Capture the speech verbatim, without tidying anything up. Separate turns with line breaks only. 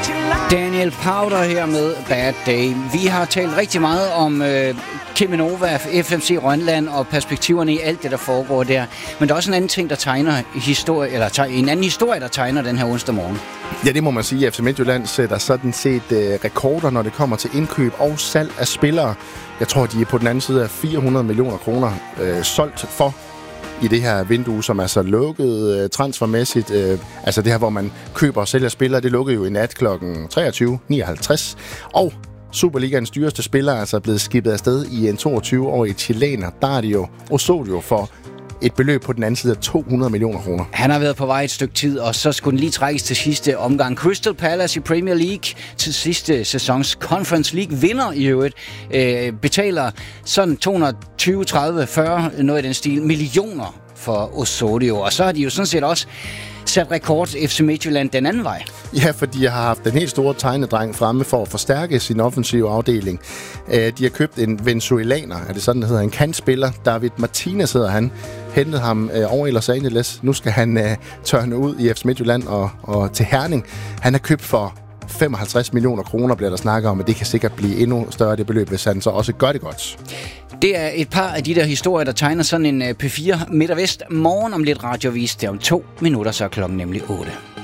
Daniel Powter her med Bad Day. Vi har talt rigtig meget om øh, Cheminova, F M C Rønland og perspektiverne i alt det, der foregår der. Men der er også en anden ting, der tegner historie, eller teg- en anden historie, der tegner den her onsdag morgen.
Ja, det må man sige. F C Midtjylland sætter sådan set øh, rekorder, når det kommer til indkøb og salg af spillere. Jeg tror, de er på den anden side af fire hundrede millioner kroner øh, solgt for i det her vindue, som er så lukket øh, transfermæssigt. Øh, altså det her, hvor man køber og sælger spillere, det lukkede jo i nat klokken treogtyve nioghalvtreds. Og Superligaens dyreste spiller er altså blevet skibet afsted i en toogtyve-årig chilener. Der er det jo Osorio for et beløb på den anden side af to hundrede millioner kroner.
Han har været på vej et stykke tid, og så skulle den lige trækkes til sidste omgang. Crystal Palace i Premier League til sidste sæsons Conference League vinder i øvrigt. Øh, betaler sådan to hundrede og tyve, tredive, fyrre, noget i den stil, millioner for Osorio. Og så har de jo sådan set også sat rekord F C Midtjylland den anden vej.
Ja, for de har haft den helt store tegnedreng fremme for at forstærke sin offensive afdeling. De har købt en venezuelaner, er det sådan, der hedder, en kantspiller. David Martinez hedder han. Hentet ham over i Los Angeles. Nu skal han uh, tørne ud i F C Midtjylland og, og til Herning. Han er købt for femoghalvtreds millioner kroner, bliver der snakket om, og det kan sikkert blive endnu større det beløb, hvis han så også gør det godt.
Det er et par af de der historier, der tegner sådan en P fire Midt og Vest morgen om lidt radiovis. Det er om to minutter, så er klokken nemlig otte.